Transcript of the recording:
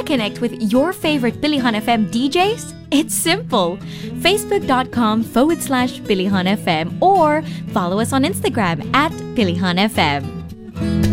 connect with your favorite Pilihan FM DJs? It's simple. Facebook.com/PilihanFM or follow us on Instagram at Pilihan FM.